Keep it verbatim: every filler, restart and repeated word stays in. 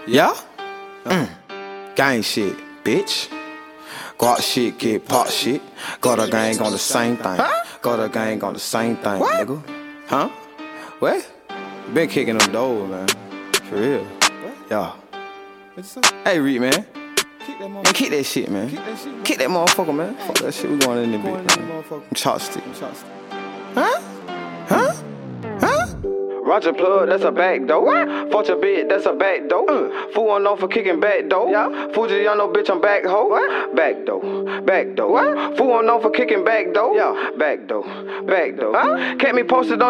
Yeah? Mm. Gang shit, bitch. Guap shit, get pop shit. Got a gang on the same thing. Huh? Got a gang on the same thing, what? Nigga. Huh? What? Been kicking them doors, man. For real. What? Yeah. Hey, Reed, man. Kick that, man, kick that shit, man. Kick that, shit, man. Kick that motherfucker, man. Hey. Fuck that shit. We going in the bitch. Chopstick. Chopstick. Huh? Huh? Huh? Roger plug, that's a back door. What? Fuck your bitch, that's a back door. Uh. Fool unknown for kicking back door. Yeah. Fuji, y'all know bitch, I'm back hoe. What? Back door, back door. What? Fool unknown for kicking back door. Yeah. Back door, back door. Huh? Kept me posted on